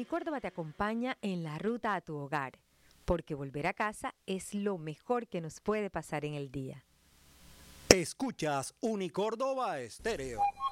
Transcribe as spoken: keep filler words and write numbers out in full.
Unicórdoba te acompaña en la ruta a tu hogar, porque volver a casa es lo mejor que nos puede pasar en el día. Escuchas Unicórdoba Estéreo.